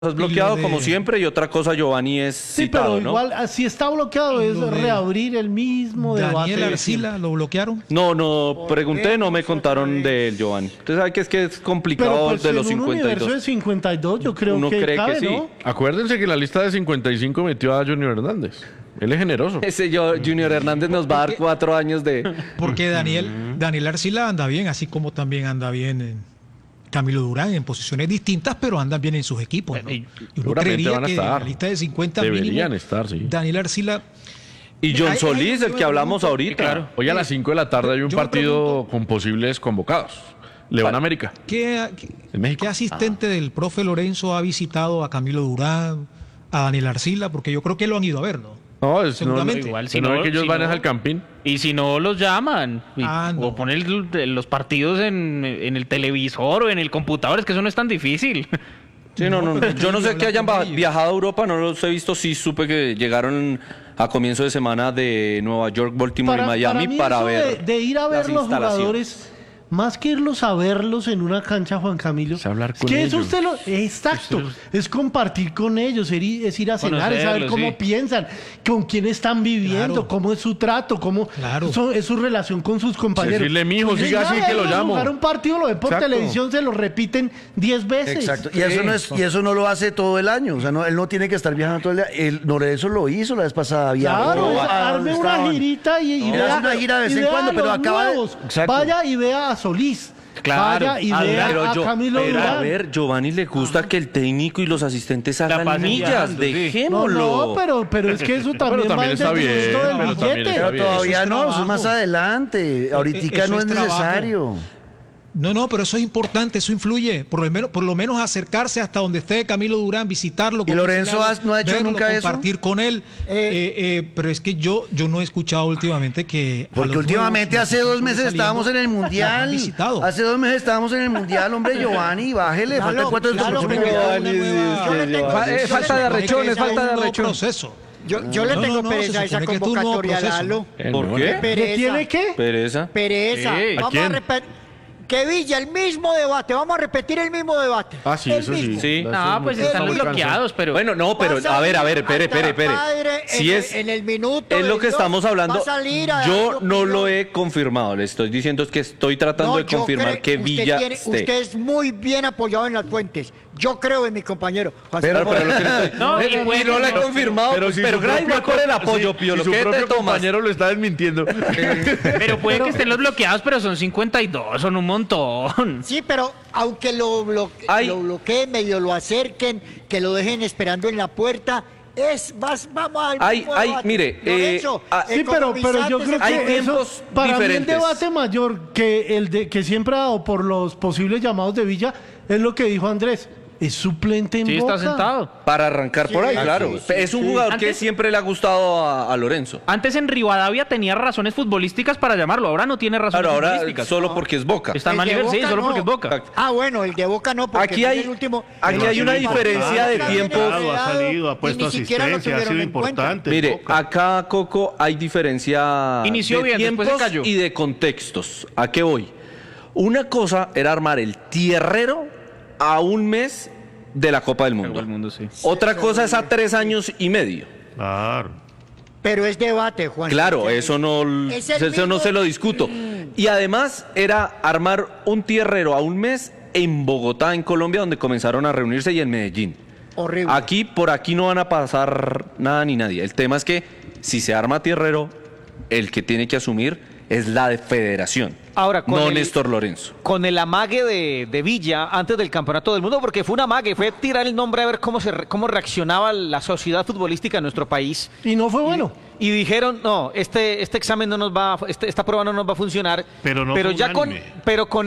es bloqueado como siempre y otra cosa Giovanni es Sí, citado, pero ¿no? igual, si está bloqueado es reabrir el mismo debate. Daniel Arcila, ¿lo bloquearon? No, pregunté, no me contaron de él, Giovanni. Usted sabe que es Pero complicado pues, de los en un universo 52. de 52 yo creo Uno que cree cabe, que sí. ¿no? Acuérdense que la lista de 55 metió a Junior Hernández. Él es generoso. Ese Junior Hernández nos va a dar 4 años de... Porque Daniel Arcila anda bien, así como también anda bien Camilo Durán en posiciones distintas, pero andan bien en sus equipos, ¿no? Y uno Seguramente creería van a que en estar. la lista de 50 Deberían mínimo, estar, sí. Daniel Arcila... Y John Hay- Solís, hay- el que hablamos ahorita. Claro. Hoy a las 5 de la tarde hay un Yo me partido pregunto- con posibles convocados. León América. En México. ¿Qué asistente del profe Lorenzo ha visitado a Camilo Durán, a Daniel Arcila? Porque yo creo que lo han ido a ver, ¿no? No, Seguramente. Igual, si no es que ellos van no- al Campín. Y si no, los llaman. No. O ponen los partidos en el televisor o en el computador. Es que eso no es tan difícil. Sí, no. pero Yo no sé hablar que hayan con ellos. viajado a Europa, no los he visto. Sí supe que llegaron a comienzo de semana de Nueva York, Baltimore y Miami mí para eso ver de ir a ver las los instalaciones. jugadores, más que irlos a verlos en una cancha, Juan Camilo, Es hablar es con que eso ellos. usted lo... Exacto, es compartir con ellos, es ir a cenar, es saber Conocerlos, cómo sí. piensan, con quién están viviendo, Claro. cómo es su trato, cómo Claro. es su relación con sus compañeros. Decirle, mijo, Pues siga ir a así que lo verlos llamo. Jugar un partido, lo ven por Exacto. televisión, se lo repiten 10 veces. Exacto. Y eso no lo hace todo el año. O sea, él no tiene que estar viajando todo el día. Lorenzo lo hizo la vez pasada. Claro, Viajó a arme donde una estaban. girita y No, vea, hace una gira de vez y en vea cuando, a pero los acaba de- nuevos. Exacto. Vaya y vea a Solís. Claro. Vaya y A vea ver, a Camilo pero a Durán. ver, Giovanni le gusta que el técnico y los asistentes hagan pasen millas, viajando, sí. dejémoslo. Pero es que eso también va también en está bien, detrimento del pero también billete. está Pero bien. todavía Eso es no, eso es trabajo. más adelante. Ahorita Eso no es es trabajo. necesario. No, pero eso es importante, eso influye. Por lo menos acercarse hasta donde esté Camilo Durán, visitarlo. ¿Y Lorenzo no ha hecho verlo, nunca eso? compartir con él. Pero es que yo no he escuchado últimamente que... a Porque los últimamente nuevos, hace los 2 meses saliendo, estábamos en el los han Mundial. visitado. Hace 2 meses estábamos en el Mundial, hombre, Giovanni, bájele. Claro, Faltan 4 claro, de pero Giovanni. yo le tengo- falta de arrechón, es falta de nuevo arrechón. proceso. Yo le No, tengo no, pereza a se esa supone que es un nuevo convocatoria, proceso. Lalo. ¿Por qué? Pereza. ¿Qué tiene qué? Pereza. Pereza. Sí. Vamos quién? a repetir. Que Villa, el mismo debate. Vamos a repetir el mismo debate. Ah, sí, El eso sí. mismo. Sí. Eso No, es pues muy- están muy bloqueados, pero... Bueno, no, pero Va a ver, salir espere. hasta padre Si en el minuto es lo de que Dios, estamos hablando, va a salir a yo dar no opinión. lo he confirmado, le estoy diciendo es que estoy tratando de yo confirmar creo- que Villa usted esté. es muy bien apoyado en las fuentes. Yo creo en mi compañero. Juan Pero- Sebastián. Pero lo que le estoy- No, y y puede no que lo he no. confirmado, pero si su gracias propio por el co- apoyo, si- Pío, si lo su que te propio tomas. compañero lo está desmintiendo. Pero puede que estén los bloqueados, pero son 52, son un montón. Sí, pero aunque lo Hay- bloqueen, medio lo acerquen, que lo dejen esperando en la puerta, vamos al Hay- mismo hay- debate. mire, Lorenzo, Sí, pero yo creo Hay que eso, tiempos para mí el diferentes. debate mayor que el de que siempre ha dado por los posibles llamados de Villa es lo que dijo Andrés. Es suplente en Sí, Boca. está sentado. Para arrancar por ahí, Sí, claro. sí, sí, Es un jugador que Antes- siempre le ha gustado a Lorenzo. Antes en Rivadavia tenía razones futbolísticas para llamarlo, ahora no tiene razones Claro, ahora futbolísticas. solo porque es Boca. Está El mal de nivel, sí, Boca solo no. porque es Boca. Ah, bueno, el de Boca no, porque Aquí fue hay- el último. aquí el hay una último diferencia de partido tiempos. ha Ha salido, ha y puesto ni siquiera lo asistencia, ha tuvieron sido en cuenta. importante. Mire, Boca. acá, Coco, hay diferencia Inició de bien, después tiempos se cayó. y de contextos. ¿A qué voy? Una cosa era armar el tierrero a un mes de la Copa del Mundo. Todo el mundo, sí. Otra cosa es a 3 años y medio. Claro. Pero es debate, Juan. Claro, eso no, Es el eso no mismo- se lo discuto. Y además era armar un tierrero a un mes en Bogotá, en Colombia, donde comenzaron a reunirse, y en Medellín. Horrible. Aquí, por aquí no van a pasar nada ni nadie. El tema es que si se arma tierrero, el que tiene que asumir es la de federación, Ahora, con no el- Néstor Lorenzo. Con el amague de Villa antes del Campeonato del Mundo, porque fue un amague, fue tirar el nombre a ver cómo reaccionaba la sociedad futbolística en nuestro país. Y no fue bueno. Y dijeron, no, este examen no nos va, esta prueba no nos va a funcionar. Pero no fue ya unánime. con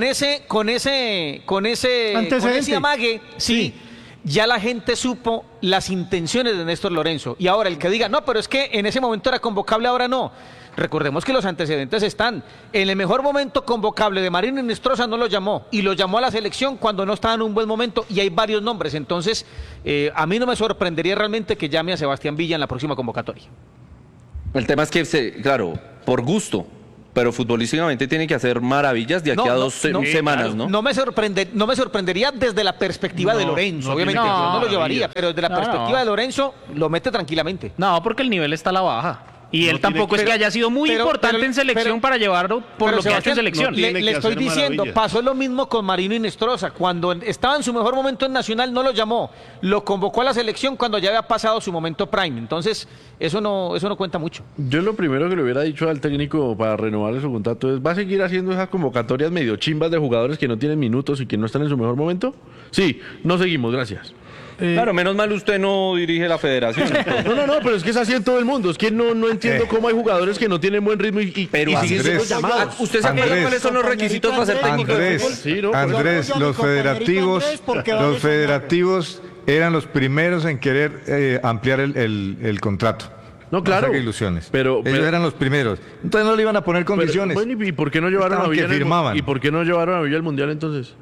ese Antecedente. amague, sí, ya la gente supo las intenciones de Néstor Lorenzo. Y ahora el que diga, no, pero es que en ese momento era convocable, ahora no. Recordemos que los antecedentes están. En el mejor momento convocable de Marino Inestrosa no lo llamó, y lo llamó a la selección cuando no estaba en un buen momento, y hay varios nombres. Entonces, a mí no me sorprendería realmente que llame a Sebastián Villa en la próxima convocatoria. El tema es que, claro, por gusto, pero futbolísticamente tiene que hacer maravillas de aquí a dos semanas, ¿no? No me sorprendería desde la perspectiva de Lorenzo. Obviamente tiene que yo no hacer lo llevaría, pero desde la No, perspectiva no. de Lorenzo lo mete tranquilamente. No, porque el nivel está a la baja. Y él No tampoco tiene es que haya sido muy importante en selección para llevarlo por pero lo que ha hecho en Sebastián, selección. no tiene Le que estoy hacer diciendo, maravillas. pasó lo mismo con Marino Inestrosa. Cuando estaba en su mejor momento en Nacional no lo llamó, lo convocó a la selección cuando ya había pasado su momento prime. Entonces, eso no cuenta mucho. Yo lo primero que le hubiera dicho al técnico para renovarle su contrato es, ¿va a seguir haciendo esas convocatorias medio chimbas de jugadores que no tienen minutos y que no están en su mejor momento? Sí, no seguimos, gracias. Claro, menos mal usted no dirige la federación. No, pero es que es así en todo el mundo. Es que no entiendo cómo hay jugadores que no tienen buen ritmo y Pero siguen Andrés, siendo llamados. ¿usted se acuerda Andrés. cuáles son los requisitos para ser técnico de fútbol? Andrés, Sí, no, Andrés, Yo no los voy a mi compañerito federativos, Andrés porque vale los sonar. federativos eran los primeros en querer ampliar el contrato. No, claro. saque ilusiones. Pero ellos eran los primeros. Entonces no le iban a poner condiciones. Bueno, ¿y por qué no llevaron a Estaban que Villa firmaban. ¿Y por qué no llevaron a Villa al Mundial entonces?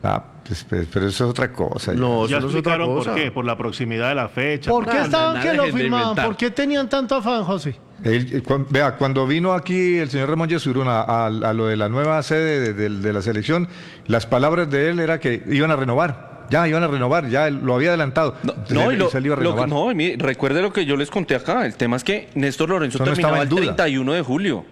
Pero eso es otra cosa. No, Ya eso no es otra explicaron cosa. por qué, por la proximidad de la fecha. ¿Por qué estaban que lo dejen de firmaban? inventar. ¿Por qué tenían tanto afán, José? Vea, cuando vino aquí el señor Ramón Yesurún a lo de la nueva sede de la selección, las palabras de él era que iban a renovar. Ya iban a renovar, ya lo había adelantado. Se le iba a renovar. Recuerde lo que yo les conté acá. El tema es que Néstor Lorenzo Eso no terminaba estaba el en duda. 31 de julio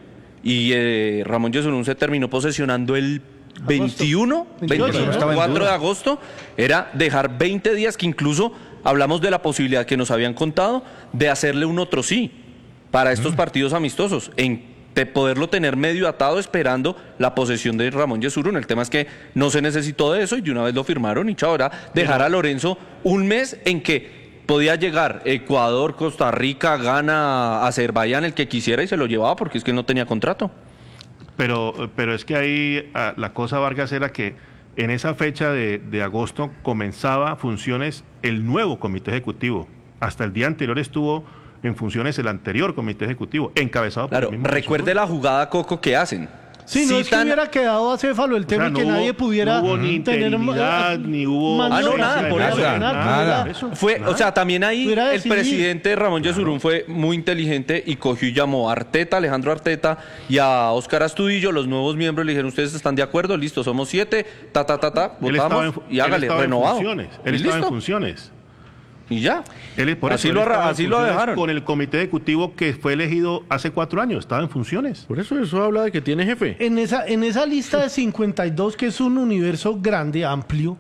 y Ramón Yesurún se terminó posesionando el 21, 28, ¿no? 24 de agosto. Era dejar 20 días, que incluso hablamos de la posibilidad que nos habían contado de hacerle un otro sí para estos partidos amistosos, de poderlo tener medio atado esperando la posesión de Ramón Yesurún. El tema es que no se necesitó de eso y de una vez lo firmaron y chao, era dejar a Lorenzo un mes en que podía llegar Ecuador, Costa Rica, Ghana, Azerbaiyán, el que quisiera y se lo llevaba porque es que no tenía contrato. Pero es que ahí la cosa, Vargas, era que en esa fecha de agosto comenzaba funciones el nuevo comité ejecutivo. Hasta el día anterior estuvo en funciones el anterior comité ejecutivo, encabezado por Claro, el mismo recuerde la jugada, Coco, que hacen. Sí, no es que Citan- hubiera quedado acéfalo el tema sea, y que no nadie hubo- pudiera no hubo ni tener interinidad, ni hubo- maniobras, nada, por eso. Nada. O sea, también ahí Hubiera el decidido. presidente Ramón Yesurún fue muy inteligente y cogió y llamó a Alejandro Arteta y a Óscar Astudillo, los nuevos miembros, le dijeron, ¿ustedes están de acuerdo? Listo, somos 7, Él estaba votamos y hágale, renovado. Él ¿Y estaba en listo? funciones. Y ya. Por Así eso, lo él estaba en así lo funciones dejaron. Con el comité ejecutivo que fue elegido hace 4 años, estaba en funciones. Por eso habla de que tiene jefe. En esa lista de 52, que es un universo grande, amplio,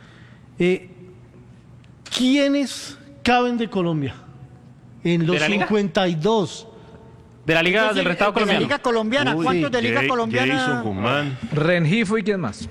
¿quiénes caben de Colombia? En los ¿De la liga? 52. De la Liga Es del decir, Estado de la colombiano. Liga Colombiana. Uy, ¿Cuántos de Liga Jason Colombiana? Guzmán. Rengifo y quién más.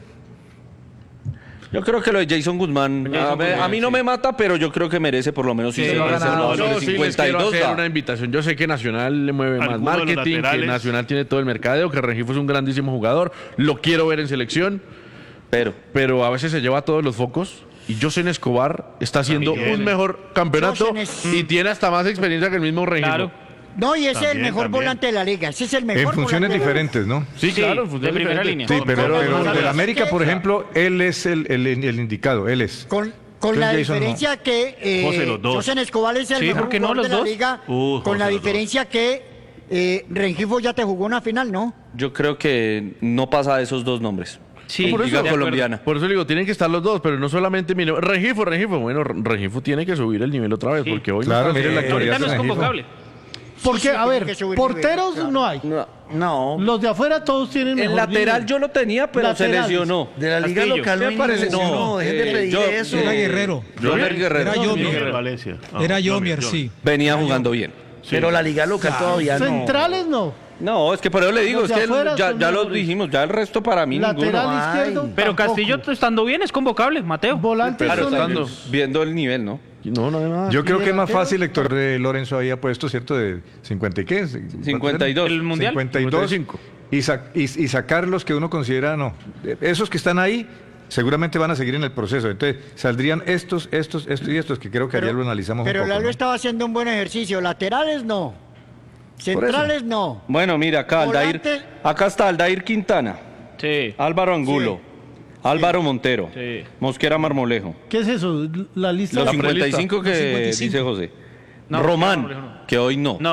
Yo creo que lo de Jason Guzmán, a mí no me mata, pero yo creo que merece por lo menos Sí, si se lo ha merece ganado. uno de Yo los sí les quiero 52 hacer da. una invitación. Yo sé que Nacional le mueve más Alguno de los marketing, que laterales. Nacional tiene todo el mercadeo, que Rengifo es un grandísimo jugador. Lo quiero ver en selección, pero a veces se lleva todos los focos. Y Josen Escobar está haciendo También. un mejor campeonato Josen es- y tiene hasta más experiencia que el mismo Rengifo. Claro. No, y ese es el También, mejor también. volante de la liga. Ese es el mejor En funciones volante. diferentes, ¿no? Sí, Sí, claro, de funciones primera diferentes. línea. Sí, pero Pero- del América, por Sí. ejemplo, él es el indicado, él es. Con Entonces, la Jason diferencia que José, los dos. Josen Escobar es el Sí, mejor ¿por qué no jugador los de la dos? liga. José, Con la los dos. diferencia que Rengifo ya te jugó una final, ¿no? Yo creo que no pasa de esos dos nombres. Sí, Liga de acuerdo. colombiana. Por eso le digo, tienen que estar los dos, pero no solamente Rengifo. Bueno, Rengifo tiene que subir el nivel otra vez, Sí. porque hoy Claro, no está mire la haciendo- actualidad. Ahorita no es Rengifo. convocable. Porque, sí, a tiene ver, que subir porteros nivel, claro. no hay. No. Los de afuera todos tienen El mejor lateral nivel. yo lo tenía, pero se Laterales. lesionó. De la liga Castillo. local no ¿Qué hay parece? ninguno, No, dejen de pedir eso. Era Guerrero. Joner Guerrero. Era Yomier. Miguel Valencia. Ah, Era Yomier, Yomier, Yomier. sí. Venía jugando bien. Pero la liga local todavía no. Centrales no. No, es que por eso le digo, Los es de que afuera ya son lo mejores. dijimos, ya el resto para mí Lateral ninguno. izquierdo. Pero tampoco. Castillo estando bien es convocable, Mateo. Volantes Claro, son estando ellos. viendo el nivel, ¿no? No, nada. Yo creo que es más delantero? fácil, Héctor Lorenzo había puesto, ¿cierto? De 50 y qué? 52. El Mundial. 52. 55. Y sacar los que uno considera, no. Esos que están ahí seguramente van a seguir en el proceso. Entonces saldrían estos y estos, que creo que ayer lo analizamos Pero un poco. Lalo ¿no? estaba haciendo un buen ejercicio. Laterales no. Centrales no. Bueno, mira, acá Volante. acá está Aldair Quintana, Sí. Álvaro Angulo, Álvaro Montero, Sí. Mosquera Marmolejo. ¿Qué es eso? La lista. Los de- 55 que Los 55. dice José. No, Román, Marmolejo no. que hoy no. No.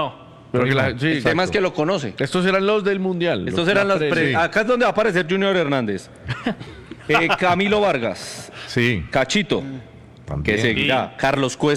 Pero que la- sí, El tema es exacto. que lo conoce. Estos eran los del Mundial. Estos los eran las... pre- sí. Acá es donde va a aparecer Junior Hernández. Camilo Vargas. Sí. Cachito. También. Que seguirá. Carlos Cuesta.